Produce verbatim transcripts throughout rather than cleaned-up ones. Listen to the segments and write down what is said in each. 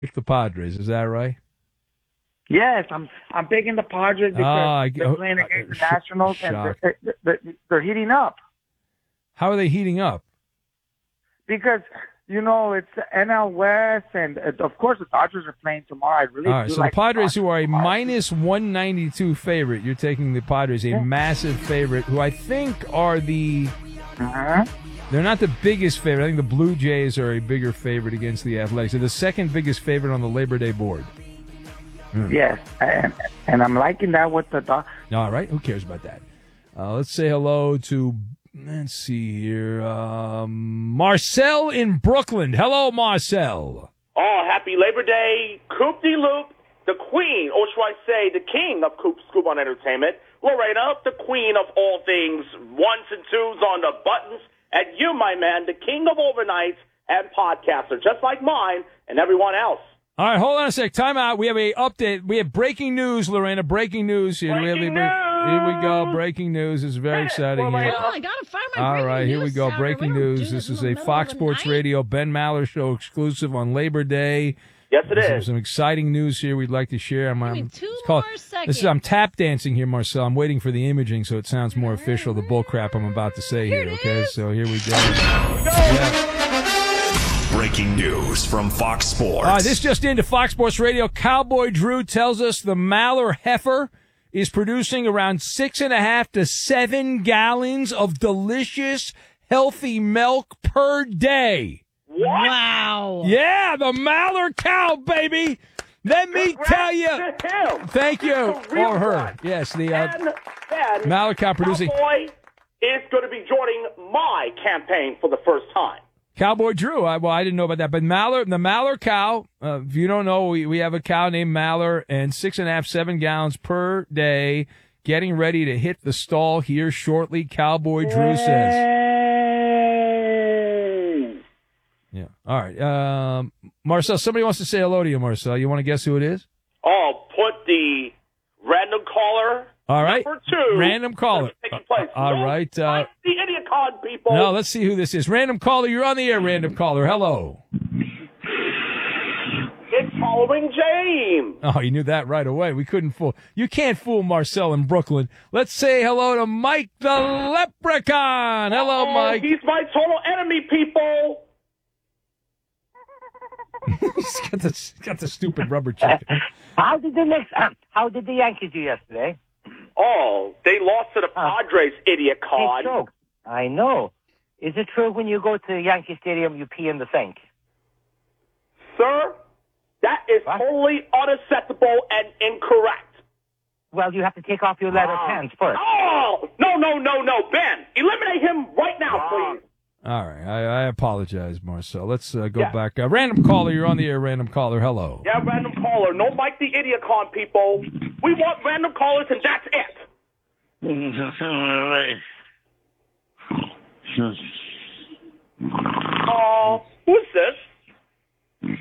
Pick the Padres. Is that right? Yes, I'm I'm picking the Padres because Ah, I- they're playing oh, against the sh- Nationals and shocked. they're, they're, they're, they're heating up. How are they heating up? Because, you know, it's the N L West, and uh, of course the Dodgers are playing tomorrow. I really All right, do so like the Padres, who are a tomorrow. minus one ninety-two favorite, you're taking the Padres, a Yeah. massive favorite, who I think are the... Uh-huh. They're not the biggest favorite. I think the Blue Jays are a bigger favorite against the Athletics. They're the second biggest favorite on the Labor Day board. Yes, and, and I'm liking that with the Dodgers. All right, who cares about that? Uh, let's say hello to, let's see here, um, Marcel in Brooklyn. Hello, Marcel. Oh, happy Labor Day, Coop de Loop, the queen, or should I say the king of Coop Scoop on Entertainment, Lorena, the queen of all things ones and twos on the buttons, and you, my man, the king of overnights and podcaster, just like mine and everyone else. All right, hold on a sec. Time out. We have a update. We have breaking news, Lorena. Breaking news here. Breaking we have a, news! Here we go. Breaking news. It's very exciting Well, here. Oh, I gotta find my All breaking right, here we news go. sounder. Breaking We don't do news. This in is the a middle Fox of the Sports night. Radio Ben Maller Show exclusive on Labor Day. Yes, it Some, is. some exciting news here we'd like to share. I'm, Give I'm me two it's called- more This is seconds. I'm tap dancing here, Marcel. I'm waiting for the imaging so it sounds more official. The bull crap I'm about to say here. Here it Okay, is. so here we go. Yeah. Breaking news from Fox Sports. All right, this just into Fox Sports Radio. Cowboy Drew tells us the Maller heifer is producing around six and a half to seven gallons of delicious, healthy milk per day. Wow. Yeah, the Maller cow, baby. Let me Congrats tell you. to him. Thank you. The real Or her. one. Yes, the uh, And then Maller cow producing. Cowboy is going to be joining my campaign for the first time. Cowboy Drew. I, well, I didn't know about that, but Maller, the Maller cow. Uh, if you don't know, we, we have a cow named Maller, and six and a half, seven gallons per day, getting ready to hit the stall here shortly. Cowboy Drew says. Yeah. All right. Um, Marcel, somebody wants to say hello to you, Marcel. You want to guess who it is? Oh, put the random caller All right. number two. Random caller. Taking place. Uh, all No, right. Uh, like the idiot con people. No, let's see who this is. Random caller, you're on the air. Random caller. Hello. It's following James. Oh, you knew that right away. We couldn't fool. You can't fool Marcel in Brooklyn. Let's say hello to Mike the Leprechaun. Hello, Oh, Mike. he's my total enemy, people. He's got the, he's got the stupid rubber chicken. How did the next? Uh, how did the Yankees do yesterday? Oh, they lost to the Padres, idiot Hey, con. Joe, I know. Is it true when you go to Yankee Stadium you pee in the sink? Sir, that is What? totally unacceptable and incorrect. Well, you have to take off your leather pants first. Oh, no, no, no, no. Ben, eliminate him right now, please. All right. I, I apologize, Marcel. Let's uh, go Yeah. back. Uh, random caller, you're on the air. Random caller. Hello. Yeah, random caller. No Mike the idiot con, people. We want random callers, and that's it. Oh, who's this?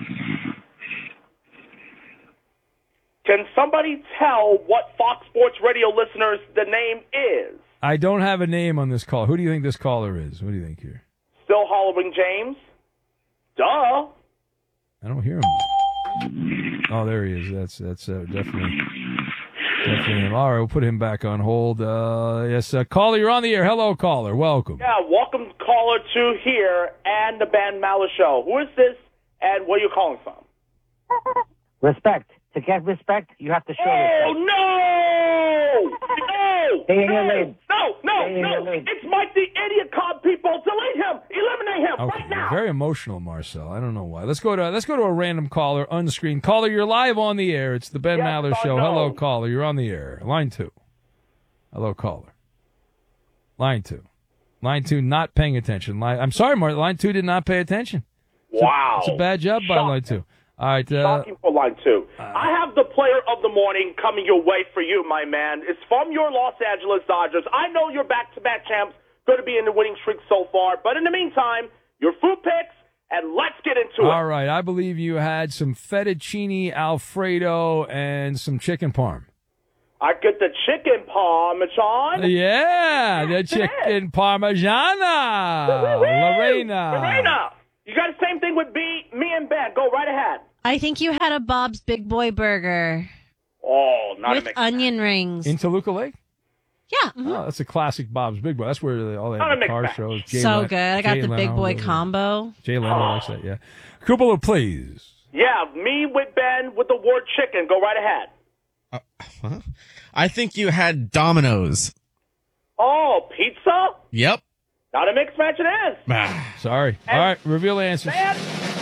Can somebody tell what Fox Sports Radio listeners the name is? I don't have a name on this call. Who do you think this caller is? What do you think here? Still hollering James? Duh. I don't hear him. Oh, there he is. That's that's uh, definitely definitely him. All right, we'll put him back on hold. Uh, yes, uh, caller, you're on the air. Hello, caller. Welcome. Yeah, welcome caller two here and the Ben Maller Show. Who is this and where are you calling from? Respect. To get respect, you have to show Oh, respect. no! No! Stay in no! your lane. No, no, Stay in your no! lane. It's Mike the idiot cop, people! Delete him! Eliminate him Okay, right now! you're very emotional, Marcel. I don't know why. Let's go to let's go to a random caller, unscreened caller. You're live on the air. It's the Ben Yes, Maller I Show. know. Hello, caller. You're on the air. Line two. Hello, caller. Line two. Line two, not paying attention. Line, I'm sorry, Mark. Line two did not pay attention. Wow. It's a bad job by Shocking. line two. All right. Uh, Shocking for line two. I have the player of the morning coming your way for you, my man. It's from your Los Angeles Dodgers. I know you're back-to-back champs, going to be in the winning streak so far. But in the meantime, your food picks, and let's get into it. all right. I believe you had some fettuccine Alfredo and some chicken parm. I get the chicken parmesan. Yeah, the Yes, it is. chicken parmigiana. Woo-woo-woo. Lorena. Lorena. You got the same thing with B, me and Ben. Go right ahead. I think you had a Bob's Big Boy Burger Oh, not a with mix. onion rings. In Toluca Lake? Yeah. mhm. Oh, that's a classic Bob's Big Boy. That's where they, all they Not a have the mixed car bag. shows. Jay So Len- good. I got Jay the Big Leno, Boy uh, combo. Jay Leno likes that, yeah. Kupalo, please. Yeah, me with Ben with the word chicken. Go right ahead. Huh? I think you had Domino's. Oh, pizza? Yep. Not a mixed match it is. Sorry. All right, reveal the answers. Man.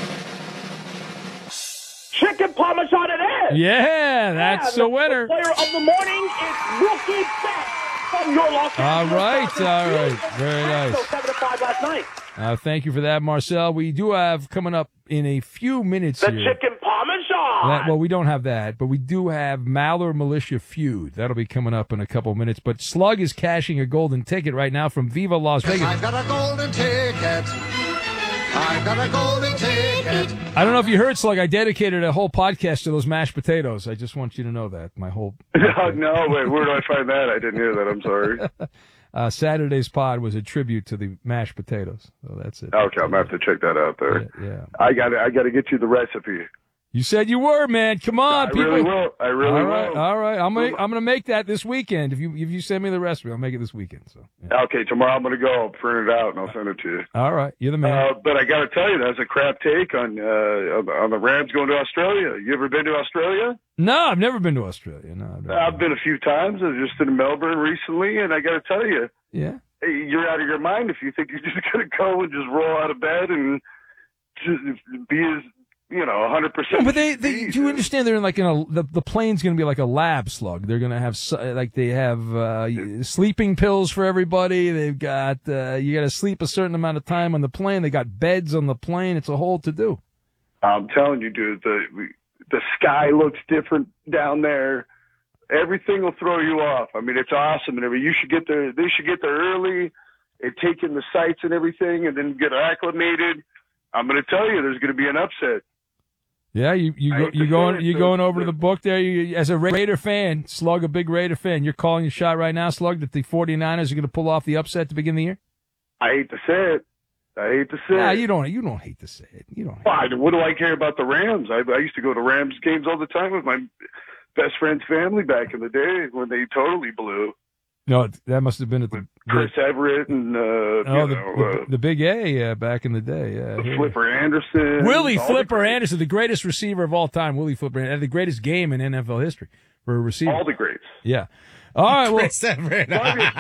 Chicken Parmesan it is. Yeah, that's Yeah, the winner. The player of the morning is Mookie Betts from your Los All Angeles right, Dodgers. all right. Very nice. So seven to five last night. Uh, thank you for that, Marcel. We do have coming up in a few minutes The here. chicken Parmesan. That, well, we don't have that, but we do have Maller Militia Feud. That'll be coming up in a couple minutes. But Slug is cashing a golden ticket right now from Viva Las Vegas. I've got a golden ticket. I've got a golden ticket. I don't know if you heard, Slug. I dedicated a whole podcast to those mashed potatoes. I just want you to know that. My whole Oh, no, wait, where do I find that? I didn't hear that. I'm sorry. uh, Saturday's pod was a tribute to the mashed potatoes. So that's it. Okay, I'm gonna have to check that out there. Yeah, yeah. I got I got to get you the recipe. You said you were, man. Come on, I people. really will. I really all right, will. all right. I'm gonna I'm gonna make that this weekend. If you if you send me the recipe, I'll make it this weekend. So yeah. Okay, tomorrow I'm gonna go. I'll print it out and I'll send it to you. All right, you're the man. Uh, but I got to tell you, that's a crap take on uh, on the Rams going to Australia. You ever been to Australia? no, I've never been to Australia. No, I've never I've been a few times. I was just in Melbourne recently, and I got to tell you, Yeah. hey, you're out of your mind if you think you're just gonna go and just roll out of bed and just be as you know, one hundred percent. No, but they, they do you understand they're in like in a the, the plane's going to be like a lab, Slug. They're going to have s- like they have uh, sleeping pills for everybody. They've got uh, you got to sleep a certain amount of time on the plane. They got beds on the plane. It's a whole to do. I'm telling you, dude, the the sky looks different down there. Everything will throw you off. I mean, it's awesome and everything. You should get there. They should get there early and take in the sights and everything, and then get acclimated. I'm going to tell you, there's going to be an upset. Yeah, you you I go, hate to you say going it, you but- going over to the book there. You, as a Raider fan, Slug, a big Raider fan. You're calling your shot right now, Slug, that the 49ers are going to pull off the upset to begin the year. I hate to say it. I hate to say Yeah, it. you don't you don't hate to say it. You don't. Hate Why? What do I care about the Rams? I, I used to go to Rams games all the time with my best friend's family back in the day when they totally blew. No, that must have been at the Chris Everett and uh, oh you the, know, the, uh, the Big A uh, back in the day. Yeah, the Flipper Anderson, Willie all the Flipper greats. Anderson, the greatest receiver of all time. Willie Flipper, had the greatest game in N F L history for a receiver. All the greats. Yeah. All right. Well, Chris Everett.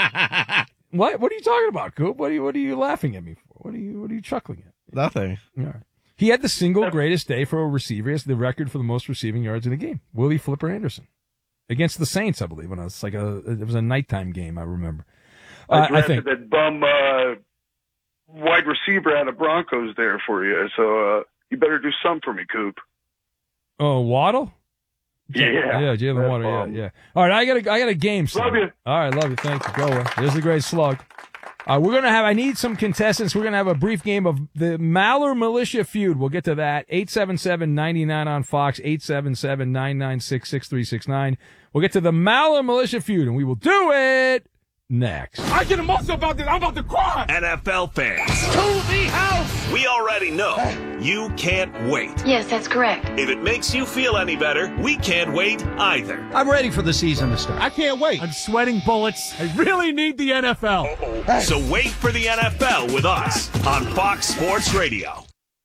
what what are you talking about, Coop? What are you what are you laughing at me for? What are you what are you chuckling at? Nothing. All right. He had the single greatest day for a receiver. He has the record for the most receiving yards in a game. Willie Flipper Anderson against the Saints, I believe. When it was like a it was a nighttime game. I remember. I Uh, I drafted think. that bum uh, wide receiver out of Broncos there for you. So uh, you better do something for me, Coop. Oh, Waddle. Yeah, Yeah, Jalen that Waddle. Yeah, bum. yeah. All right, I got a I got a game. Slug. Love you. All right, love you. Thank you. Go away. There's the great Slug. Uh, we're gonna have. I need some contestants. We're gonna have a brief game of the Maller Militia Feud. We'll get to that. eight seven seven, nine nine on Fox. eight seven seven, nine nine six, six three six nine. We'll get to the Maller Militia Feud, and we will do it next. I get emotional about this. I'm about to cry. N F L fans, To the house. we already know you can't wait. Yes, that's correct. If it makes you feel any better, we can't wait either. I'm ready for the season to start. I can't wait. I'm sweating bullets. I really need the N F L. So wait for the N F L with us on Fox Sports Radio.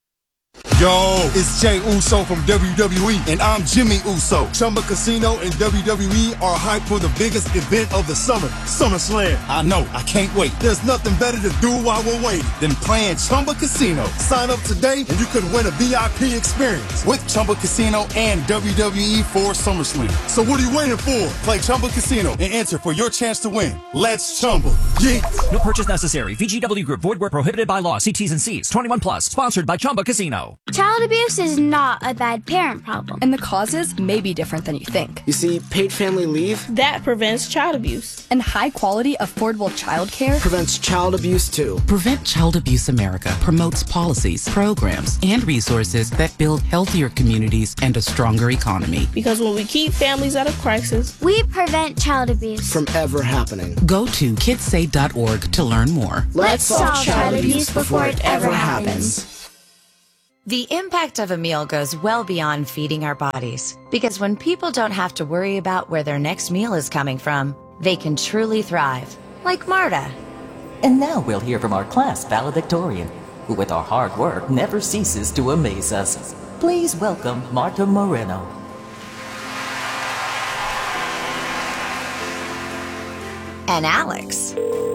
Yo, it's Jay Uso from W W E, and I'm Jimmy Uso. Chumba Casino and W W E are hyped for the biggest event of the summer, SummerSlam. I know, I can't wait. There's nothing better to do while we're waiting than playing Chumba Casino. Sign up today, and you could win a V I P experience with Chumba Casino and W W E for SummerSlam. So what are you waiting for? Play Chumba Casino and enter for your chance to win. Let's Chumba. Yeah. No purchase necessary. V G W Group. Void where prohibited by law. See T's and C's. twenty-one plus. Sponsored by Chumba Casino. Child abuse is not a bad parent problem. And the causes may be different than you think. You see, paid family leave That prevents child abuse. And high quality, affordable childcare prevents child abuse too. Prevent Child Abuse America promotes policies, programs, and resources that build healthier communities and a stronger economy. Because when we keep families out of crisis, We prevent child abuse. From ever happening. Go to kids save dot org to learn more. Let's solve child abuse before it ever happens. The impact of a meal goes well beyond feeding our bodies, because when people don't have to worry about where their next meal is coming from, they can truly thrive, like Marta. And now we'll hear from our class valedictorian, who with our hard work never ceases to amaze us. Please welcome Marta Moreno. And Alex.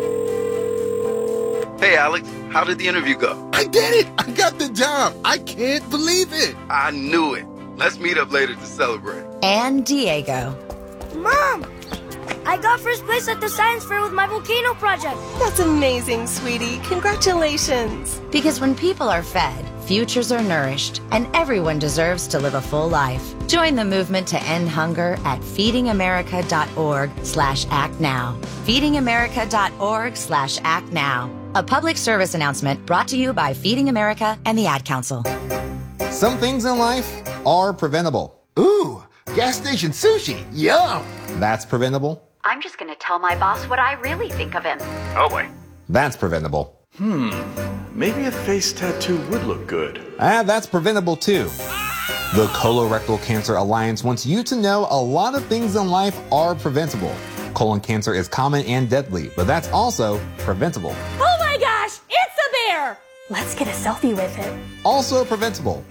Hey, Alex, how did the interview go? I did it! I got the job! I can't believe it! I knew it. Let's meet up later to celebrate. And Diego. Mom! I got first place at the science fair with my volcano project. That's amazing, sweetie. Congratulations. Because when people are fed, futures are nourished, and everyone deserves to live a full life. Join the movement to end hunger at feedingamerica.org slash act now. feedingamerica.org slash act now. A public service announcement brought to you by Feeding America and the Ad Council. Some things in life are preventable. Ooh, gas station sushi. Yum. That's preventable. I'm just going to tell my boss what I really think of him. Oh, boy. That's preventable. Hmm, maybe a face tattoo would look good. Ah, that's preventable too. The Colorectal Cancer Alliance wants you to know a lot of things in life are preventable. Colon cancer is common and deadly, but that's also preventable. Oh my gosh, it's a bear! Let's get a selfie with it. Also preventable.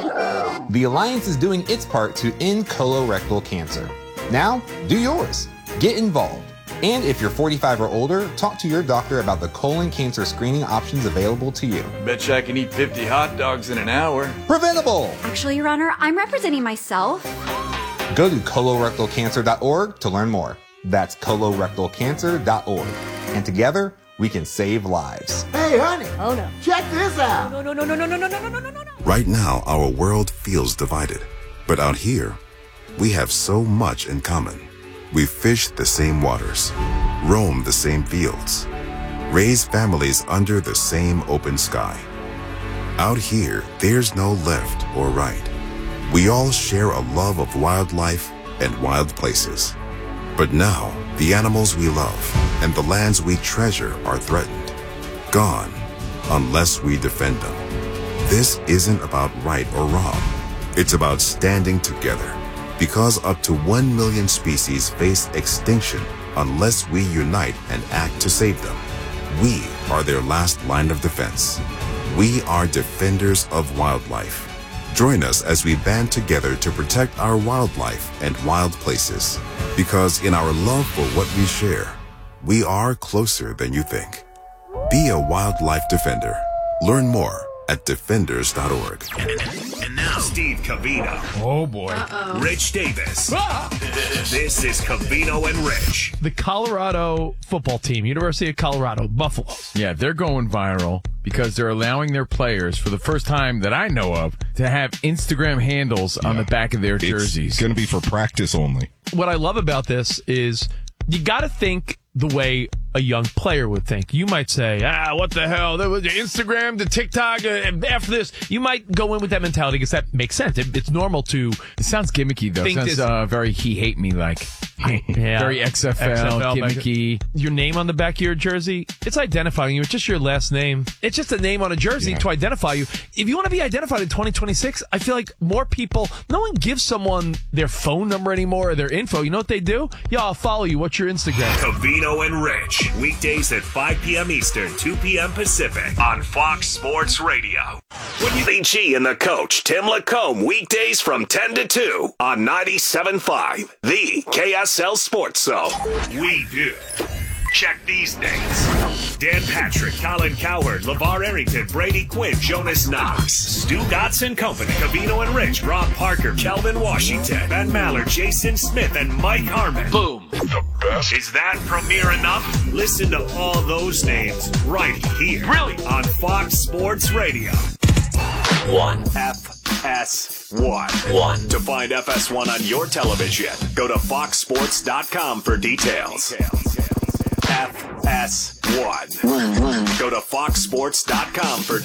The Alliance is doing its part to end colorectal cancer. Now, do yours. Get involved. And if you're forty-five or older, talk to your doctor about the colon cancer screening options available to you. Betcha I can eat fifty hot dogs in an hour. Preventable! Actually, Your Honor, I'm representing myself. Go to colorectal cancer dot org to learn more. That's colorectal cancer dot org. And together, we can save lives. Hey, honey. Oh no. Check this out. No, no, no, no, no, no, no, no, no, no, no, no. Right now, our world feels divided. But out here, we have so much in common. We fish the same waters, roam the same fields, raise families under the same open sky. Out here, there's no left or right. We all share a love of wildlife and wild places. But now, the animals we love and the lands we treasure are threatened, gone, unless we defend them. This isn't about right or wrong. It's about standing together. Because up to one million species face extinction unless we unite and act to save them. We are their last line of defense. We are defenders of wildlife. Join us as we band together to protect our wildlife and wild places. Because in our love for what we share, we are closer than you think. Be a wildlife defender. Learn more at defenders dot org. And now, Steve Covino. Oh, boy. Uh-oh. Rich Davis. Ah! This is Covino and Rich. The Colorado football team, University of Colorado, Buffaloes. Yeah, they're going viral because they're allowing their players, for the first time that I know of, to have Instagram handles yeah. on the back of their jerseys. It's going to be for practice only. What I love about this is you got to think the way a young player would think. You might say, ah, what the hell? There was Instagram, the TikTok, and after this, you might go in with that mentality because that makes sense. It, it's normal to. It sounds gimmicky though. It sounds uh, very he hate me like. Yeah. Very X F L, X F L gimmicky. Your name on the back of your jersey, it's identifying you. It's just your last name. It's just a name on a jersey yeah. to identify you. If you want to be identified in twenty twenty-six, I feel like more people, no one gives someone their phone number anymore or their info. You know what they do? Yo, I'll follow you. What's your Instagram? Covino and Rich. Weekdays at five p.m. Eastern, two p.m. Pacific on Fox Sports Radio. Willie G and the coach, Tim Lacombe, weekdays from ten to two on ninety-seven point five, the K S L Sports Zone. We do. Check these names. Dan Patrick, Colin Cowherd, LeVar Arrington, Brady Quinn, Jonas Knox, Stu Dotson Company, Covino and Rich, Rob Parker, Kelvin Washington, Ben Maller, Jason Smith, and Mike Harmon. Boom. The best. Is that premiere enough? Listen to all those names right here. Really? On Fox Sports Radio. One. F S one. One. To find F S one on your television, go to fox sports dot com for details. F S one. One, one. Go to fox sports dot com for